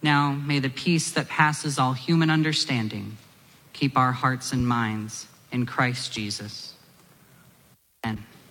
Now may the peace that passes all human understanding keep our hearts and minds in Christ Jesus. Amen.